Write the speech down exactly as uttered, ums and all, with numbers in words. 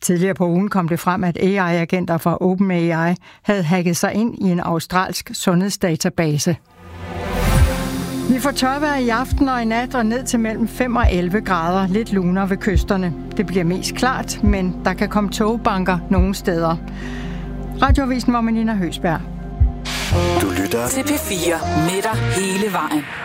Tidligere på ugen kom det frem, at A I-agenter fra OpenAI havde hacket sig ind i en australsk sundhedsdatabase. Vi får tørvejr i aften og i nat og ned til mellem fem og elleve grader, lidt lunere ved kysterne. Det bliver mest klart, men der kan komme togbanker nogle steder. Radioavisen var med Nina Høsberg. Du lytter til P fire med dig hele vejen.